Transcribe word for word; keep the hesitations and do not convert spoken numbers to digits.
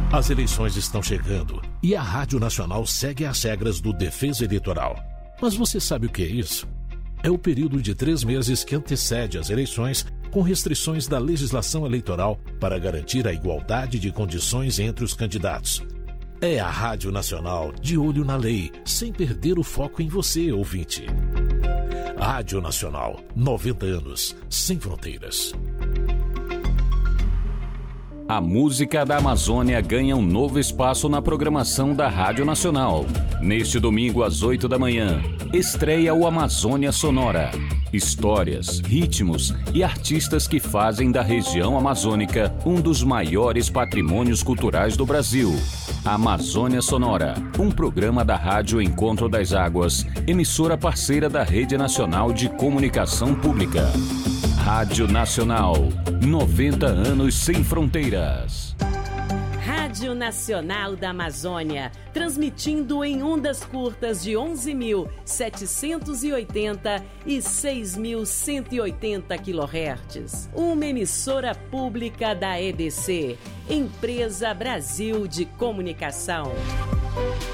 As eleições estão chegando e a Rádio Nacional segue as regras do Defesa Eleitoral. Mas você sabe o que é isso? É o período de três meses que antecede as eleições, com restrições da legislação eleitoral para garantir a igualdade de condições entre os candidatos. É a Rádio Nacional de olho na lei, sem perder o foco em você, ouvinte. Rádio Nacional, noventa anos, sem fronteiras. A música da Amazônia ganha um novo espaço na programação da Rádio Nacional. Neste domingo, às oito da manhã, estreia o Amazônia Sonora. Histórias, ritmos e artistas que fazem da região amazônica um dos maiores patrimônios culturais do Brasil. Amazônia Sonora, um programa da Rádio Encontro das Águas, emissora parceira da Rede Nacional de Comunicação Pública. Rádio Nacional, noventa anos sem fronteiras. Rádio Nacional da Amazônia, transmitindo em ondas curtas de onze mil setecentos e oitenta e seis mil cento e oitenta quilohertz. Uma emissora pública da E B C, Empresa Brasil de Comunicação.